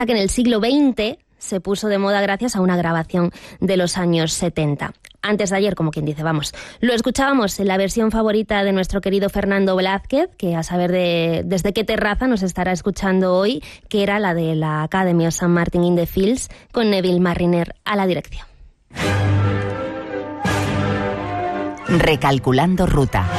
que en el siglo XX se puso de moda gracias a una grabación de los años 70. Antes de ayer, como quien dice, vamos. Lo escuchábamos en la versión favorita de nuestro querido Fernando Blázquez, que a saber desde qué terraza nos estará escuchando hoy, que era la de la Academy of St. Martin in the Fields, con Neville Marriner a la dirección. Recalculando ruta.